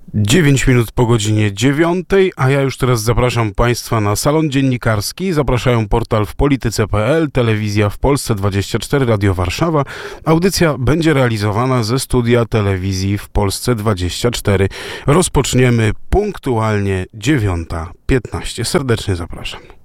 9 minut po godzinie 9, a ja już teraz zapraszam Państwa na salon dziennikarski. Zapraszają portal wpolityce.pl, telewizja w Polsce 24, Radio Warszawa. Audycja będzie realizowana ze studia telewizji w Polsce 24. Rozpoczniemy punktualnie 9:15. Serdecznie zapraszam.